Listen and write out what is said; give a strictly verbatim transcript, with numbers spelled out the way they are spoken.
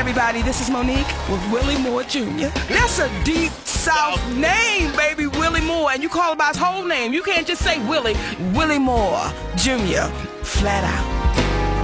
everybody. This is Monique with Willie Moore Junior That's a deep South name, baby, Willie Moore. And you call him by his whole name. You can't just say Willie. Willie Moore Junior Flat out.